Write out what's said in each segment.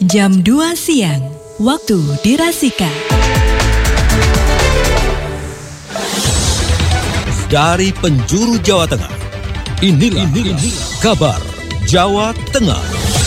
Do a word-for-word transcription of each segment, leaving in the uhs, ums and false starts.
jam dua siang, waktu dirasika. Dari penjuru Jawa Tengah, inilah, inilah kabar Jawa Tengah.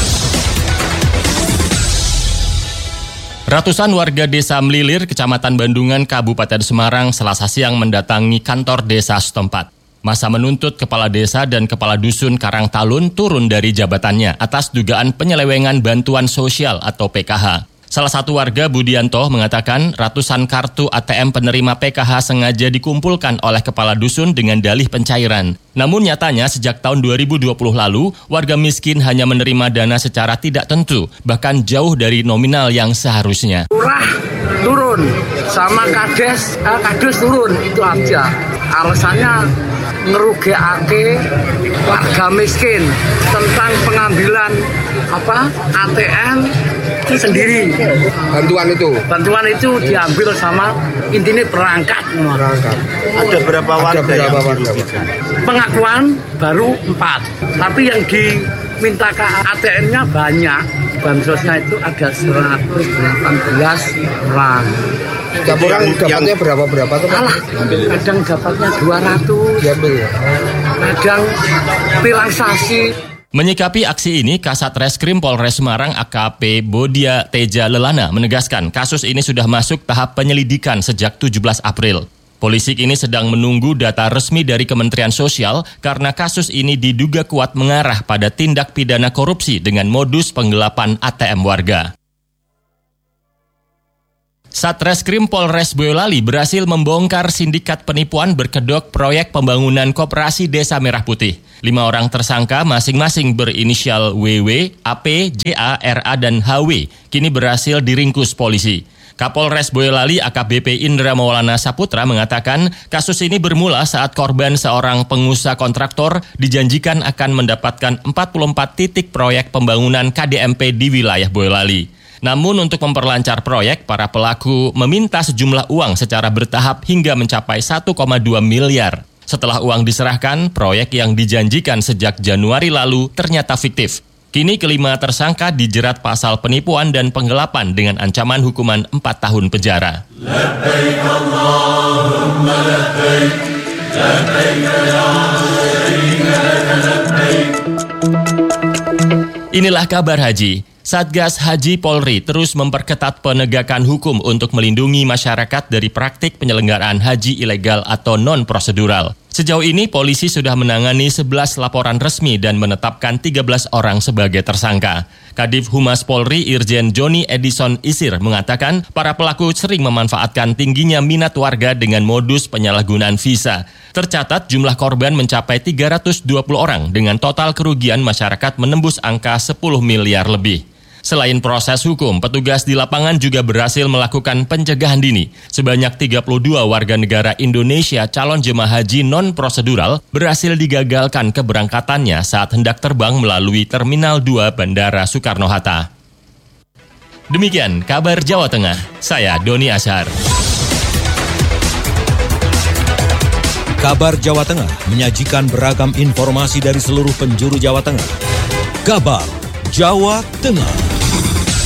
Ratusan warga desa Mlilir, Kecamatan Bandungan, Kabupaten Semarang, Selasa siang mendatangi kantor desa setempat. Masa menuntut kepala desa dan kepala dusun Karangtalun turun dari jabatannya atas dugaan penyelewengan bantuan sosial atau P K H. Salah satu warga, Budianto, mengatakan ratusan kartu A T M penerima P K H sengaja dikumpulkan oleh kepala dusun dengan dalih pencairan. Namun nyatanya sejak tahun dua ribu dua puluh lalu, warga miskin hanya menerima dana secara tidak tentu, bahkan jauh dari nominal yang seharusnya. Lurah turun, sama kades, eh, kades turun, itu aja. Alasannya ngerugiake warga miskin tentang pengambilan apa A T M itu sendiri. Bantuan itu? Bantuan itu diambil sama intinya perangkat. Perangkat. Ada berapa warga? Ada berapa warga? Pengakuan baru empat, tapi yang diminta ke A T M-nya banyak. Bansosnya itu ada seratus delapan belas orang. Setiap orang dapatnya berapa-berapa tuh? Alah, kadang dapatnya dua ratus. Diambil ya? Kadang pilangsasi. Menyikapi aksi ini, Kasat Reskrim Polres Semarang A K P Bodia Teja Lelana menegaskan kasus ini sudah masuk tahap penyelidikan sejak tujuh belas April. Polisi kini sedang menunggu data resmi dari Kementerian Sosial karena kasus ini diduga kuat mengarah pada tindak pidana korupsi dengan modus penggelapan A T M warga. Satreskrim Polres Boyolali berhasil membongkar sindikat penipuan berkedok proyek pembangunan koperasi Desa Merah Putih. Lima orang tersangka masing-masing berinisial W W, A P, J A, R A, dan H W kini berhasil diringkus polisi. Kapolres Boyolali A K B P Indra Maulana Saputra mengatakan kasus ini bermula saat korban seorang pengusaha kontraktor dijanjikan akan mendapatkan empat puluh empat titik proyek pembangunan K D M P di wilayah Boyolali. Namun untuk memperlancar proyek, para pelaku meminta sejumlah uang secara bertahap hingga mencapai satu koma dua miliar. Setelah uang diserahkan, proyek yang dijanjikan sejak Januari lalu ternyata fiktif. Kini kelima tersangka dijerat pasal penipuan dan penggelapan dengan ancaman hukuman empat tahun penjara. Labbaik Allahumma labbaik, labbaik ya syarika laka labbaik. Inilah kabar haji. Satgas Haji Polri terus memperketat penegakan hukum untuk melindungi masyarakat dari praktik penyelenggaraan haji ilegal atau non-prosedural. Sejauh ini, polisi sudah menangani sebelas laporan resmi dan menetapkan tiga belas orang sebagai tersangka. Kadif Humas Polri Irjen Joni Edison Isir mengatakan para pelaku sering memanfaatkan tingginya minat warga dengan modus penyalahgunaan visa. Tercatat jumlah korban mencapai tiga ratus dua puluh orang dengan total kerugian masyarakat menembus angka sepuluh miliar lebih. Selain proses hukum, petugas di lapangan juga berhasil melakukan pencegahan dini. Sebanyak tiga puluh dua warga negara Indonesia calon jemaah haji non-prosedural berhasil digagalkan keberangkatannya saat hendak terbang melalui Terminal dua Bandara Soekarno-Hatta. Demikian kabar Jawa Tengah, saya Doni Ashar. Kabar Jawa Tengah menyajikan beragam informasi dari seluruh penjuru Jawa Tengah. Kabar Jawa Tengah.